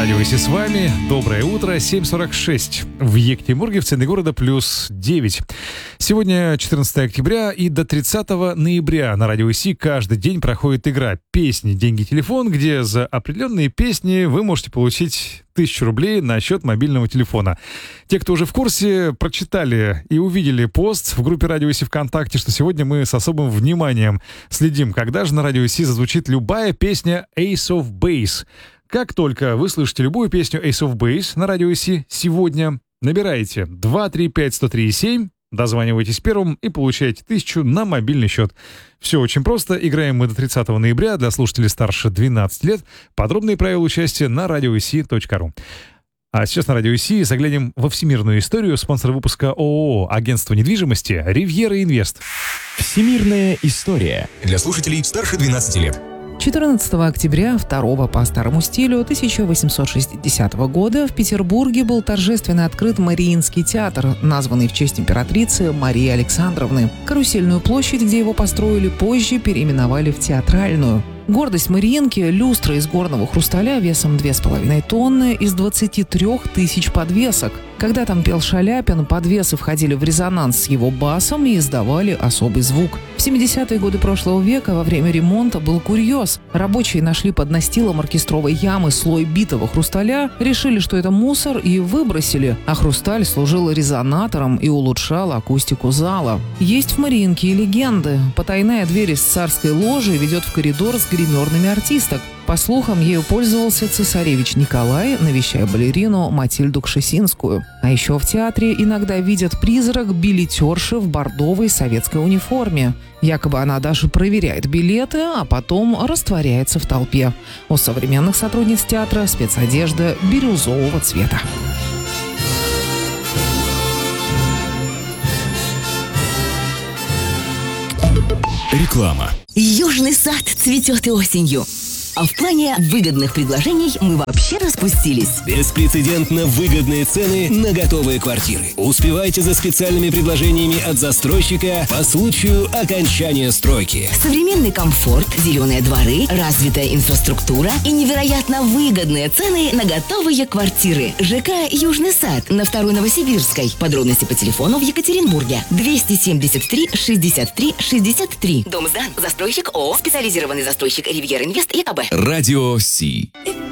Радио ИС с вами. Доброе утро. 7:46. В Екатеринбурге, в центре города, плюс 9. Сегодня 14 октября и до 30 ноября на Радио ИС каждый день проходит игра «Песни, деньги, телефон», где за определенные песни вы можете получить 1000 рублей на счет мобильного телефона. Те, кто уже в курсе, прочитали и увидели пост в группе Радио ИС ВКонтакте, что сегодня мы с особым вниманием следим, когда же на Радио ИС зазвучит любая песня Ace of Base. Как только вы слышите любую песню Ace of Base на Радио ИС сегодня, набираете 235-103-7, дозваниваетесь первым и получаете 1000 на мобильный счет. Все очень просто. Играем мы до 30 ноября для слушателей старше 12 лет. Подробные правила участия на radioisi.ru. А сейчас на Радио ИС заглянем во всемирную историю. Спонсор выпуска ООО «Агентство недвижимости» «Ривьера Инвест». Всемирная история. Для слушателей старше 12 лет. 14 октября 2 по старому стилю 1860 года в Петербурге был торжественно открыт Мариинский театр, названный в честь императрицы Марии Александровны. Карусельную площадь, где его построили, позже переименовали в Театральную. Гордость Мариинки – люстра из горного хрусталя весом 2,5 тонны из 23 тысяч подвесок. Когда там пел Шаляпин, подвесы входили в резонанс с его басом и издавали особый звук. В 70-е годы прошлого века во время ремонта был курьез. Рабочие нашли под настилом оркестровой ямы слой битого хрусталя, решили, что это мусор, и выбросили, а хрусталь служил резонатором и улучшал акустику зала. Есть в Мариинке и легенды. Потайная дверь из царской ложи ведет в коридор с гримерными артисток. По слухам, ею пользовался цесаревич Николай, навещая балерину Матильду Кшесинскую. А еще в театре иногда видят призрак билетерши в бордовой советской униформе. Якобы она даже проверяет билеты, а потом растворяется в толпе. У современных сотрудниц театра спецодежда бирюзового цвета. Реклама. Южный сад цветет и осенью. А в плане выгодных предложений мы вообще распустились. Беспрецедентно выгодные цены на готовые квартиры. Успевайте за специальными предложениями от застройщика по случаю окончания стройки. Современный комфорт, зеленые дворы, развитая инфраструктура и невероятно выгодные цены на готовые квартиры. ЖК «Южный сад» на 2-й Новосибирской. Подробности по телефону в Екатеринбурге. 273 63 63. Дом сдан. Застройщик ООО. Специализированный застройщик «Ривьера Инвест» ЕКБ. Радио Си.